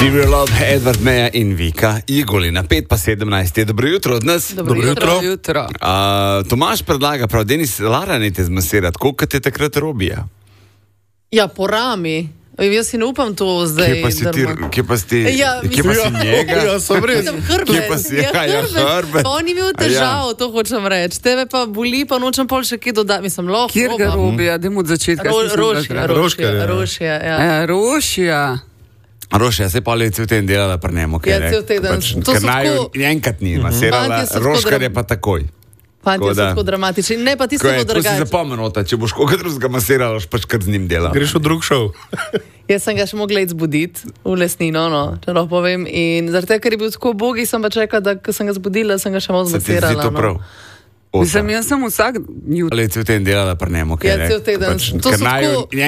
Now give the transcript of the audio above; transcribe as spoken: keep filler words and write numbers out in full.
Serial Love, Edward Meja in Vika Igolina. pet pa sedemnajst je. Dobro jutro od nas. Dobro, Dobro jutro. jutro. jutro. Uh, Tomaž predlaga, prav, Denis, Lara ne te zmasirati, koliko te takrat robija? Ja, po rami. Jaz si ne upam to zdaj. Kje pa si ti, kje pa si, Ja, kje pa si njega? Ja, sem res. Hrbet, Kje pa si, ja, ja, ja, hrbet. hrbet. On ni imel težav, to hočem reči. Tebe pa boli, pa nočem pol še kje dodati. Mislim, lahko. Kjer ga robija, dajmo od začetka. Ro, rošja, rošja, rošja, ja. Ja, rošja. Rošja, se pa je cel teden delala pri njemu. Ja, cel teden. To Ker so naj tako- enkrat ni masirala, Fantje so tako roškar je dram- pa takoj. Fantje Tako so da- tako dramatični. Ne, pa ti Ko se je, bo to si drugače. zapomnil, če boš koga drugega masirala, pač kar z njim dela. Greš v drug šov. Jaz sem ga še mogla iti zbuditi v lesnino, no, če lahko povem. In zaradi tega, ker je bil tako bogi, sem pa čekala, da ko sem ga zbudila, sem ga še malo Se ti zdi zmasirala. to prav? No. Mislim, jaz sem vsak jutro. Ali je cel teden delala pri njemu. Ja, cel teden. To so tako-